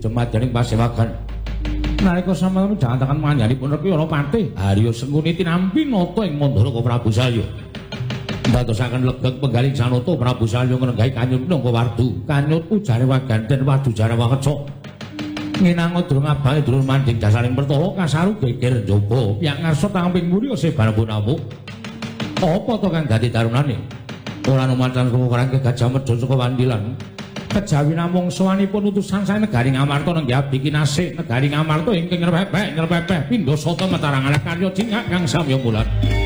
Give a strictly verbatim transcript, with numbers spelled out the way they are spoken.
dumadyaning pasewagan. Nalika sampun jantangan manjanipun Reki ana patih Harya Sengkuni tinampi nata ing Mandara Prabu Salya. Ndadosaken legeng penggaling sanata Prabu Salya ngrenggahi Kanyut Nangka Wardu. Kanyut ujare waganten Wadu jare wakeca. Nginango durung abange durung manding dasaring pertara kasaru geger njaba. Piyang ngarsa tamping muri sebar punamuk. Apa to kang dadi tarunane? Ora numantan kemungkaran Gajah Medha saka Wandilan. Kejawi namung sowanipun utusan sae negari Ngamarta nenggih abdi kinasih negari Ngamarta ingkang nyrepepek nyrepepek pindha sata matarangan karya cingak kang samya mulat.